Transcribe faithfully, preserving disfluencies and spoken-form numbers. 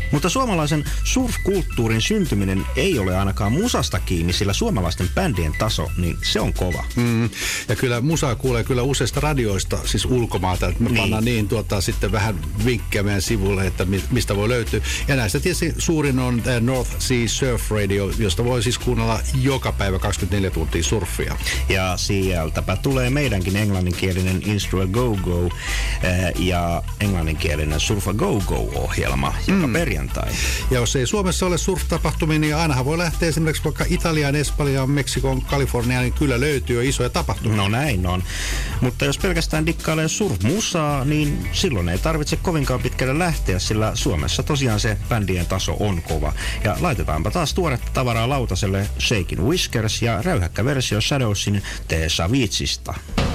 Mutta suomalaisen surf-kulttuurin syntyminen ei ole ainakaan musasta kiinni, sillä suomalaisten bändien taso, niin se on kova. Mm, ja kyllä musaa kuulee kyllä useista radioista, siis ulkomailta, että me niin. pannaan niin tuota, sitten vähän vinkkejä meidän sivulle, että mistä voi löytyä. Ja näistä tietysti suurin on North Sea Surf Radio, josta voi siis kuunnella joka päivä kaksikymmentäneljä tuntia surfia. Ja sieltäpä tulee meidänkin englanninkielinen Instru a Go Go äh, ja englanninkielinen Surf a Go Go-ohjelma joka mm. perjantai. Ja jos ei Suomessa ole surf-tapahtumia, niin ainahan voi lähteä esimerkiksi vaikka Italiaan, Espanjaan, Meksikoon, Kaliforniaan, niin kyllä löytyy jo isoja tapahtumia. No näin on. Mutta jos pelkästään dikkailee surf-musaa, niin silloin ei tarvitse kovinkaan pitkälle lähteä, sillä Suomessa tosiaan se bändien taso on kova. Ja laitetaanpa taas tuoretta tavaraa lautaselle Shakin' Whiskers ja räyhäkkä versio Shadowsin Te Savitsista.